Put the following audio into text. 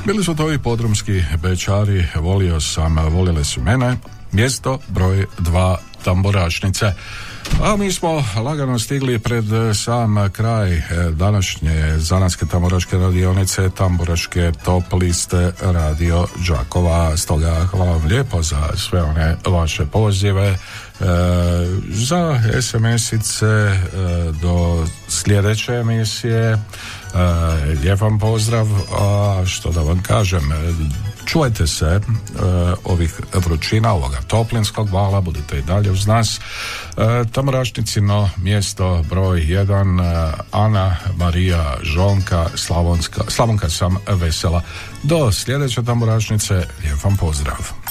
Bili su to ovi podrumski Bečari, volio sam, volile su mene, mjesto broj 2 Tamburašnice. A mi smo lagano stigli pred sam kraj današnje zanatske tamburaške radionice, tamburaške top liste Radio Đakova. Stoga hvala vam lijepo za sve one vaše pozive, za SMS-ice do sljedeće emisije. Lijep vam pozdrav, a što da vam kažem, čujete se ovih vrućina, ovoga toplinskog vala, budite i dalje uz nas. Tamburašnicino mjesto broj 1, Ana Marija Žonka, Slavonka sam vesela. Do sljedeće tamburašnice, lijep vam pozdrav.